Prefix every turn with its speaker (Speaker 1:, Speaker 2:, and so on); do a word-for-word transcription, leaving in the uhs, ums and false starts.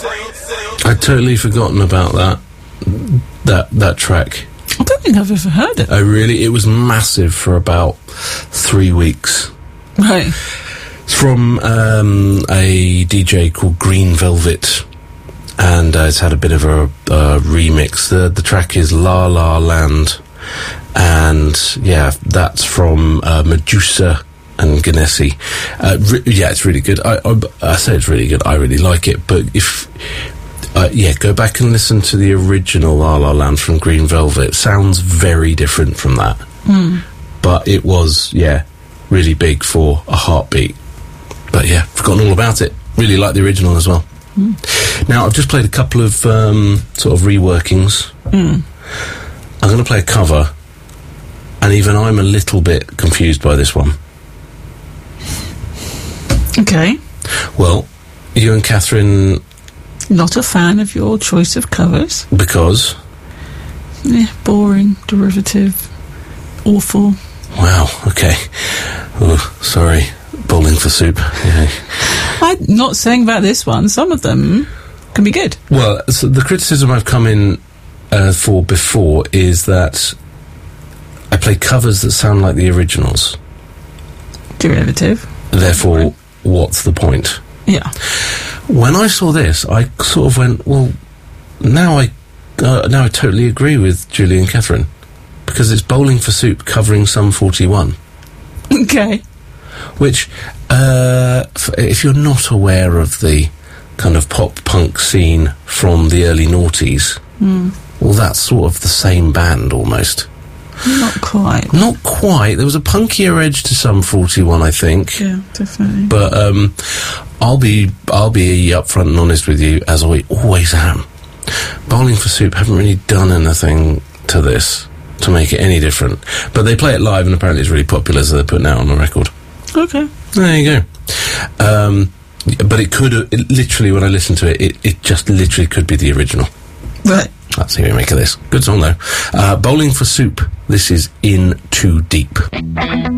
Speaker 1: I'd totally forgotten about that. That that track.
Speaker 2: I don't think I've ever heard it.
Speaker 1: Oh, really? It was massive for about three weeks.
Speaker 2: Right.
Speaker 1: It's from um, a D J called Green Velvet, and uh, it's had a bit of a uh, remix. The the track is La La Land, and yeah, that's from uh, Medusa and Ganesi. Uh, re- yeah, it's really good. I, I I say it's really good. I really like it. But if uh, yeah, go back and listen to the original La La Land from Green Velvet. It sounds very different from that,
Speaker 2: Mm.
Speaker 1: but it was yeah really big for a heartbeat. But yeah, forgotten all about it. Really like the original as well.
Speaker 2: Mm.
Speaker 1: Now, I've just played a couple of um, sort of reworkings.
Speaker 2: Mm.
Speaker 1: I'm going to play a cover, and even I'm a little bit confused by this one.
Speaker 2: Okay.
Speaker 1: Well, you and Catherine...
Speaker 2: Not a fan of your choice of covers.
Speaker 1: Because?
Speaker 2: Yeah, boring, derivative, awful.
Speaker 1: Wow, okay. Oh, sorry. Bowling for Soup. Yeah.
Speaker 2: I'm not saying about this one. Some of them can be good.
Speaker 1: Well, so the criticism I've come in uh, for before is that I play covers that sound like the originals.
Speaker 2: Derivative.
Speaker 1: Therefore,
Speaker 2: Right.
Speaker 1: what's the point?
Speaker 2: Yeah.
Speaker 1: When I saw this, I sort of went, well, now I uh, now I totally agree with Julie and Catherine, because it's Bowling for Soup covering Sum forty-one.
Speaker 2: Okay.
Speaker 1: Which, uh, f- if you're not aware of the kind of pop-punk scene from the early noughties,
Speaker 2: Mm.
Speaker 1: well, that's sort of the same band, almost.
Speaker 2: Not quite.
Speaker 1: Not quite. There was a punkier edge to Sum forty-one, I think.
Speaker 2: Yeah, definitely.
Speaker 1: But um, I'll be I'll be upfront and honest with you, as I always am. Bowling for Soup haven't really done anything to this to make it any different. But they play it live, and apparently it's really popular, so they're putting it out on a record.
Speaker 2: Okay.
Speaker 1: There you go. Um, but it could have, it, literally, when I listened to it, it, it just literally could be the original.
Speaker 2: Right.
Speaker 1: That's how we make of this. Good song, though. Uh, Bowling for Soup. This is In Too Deep.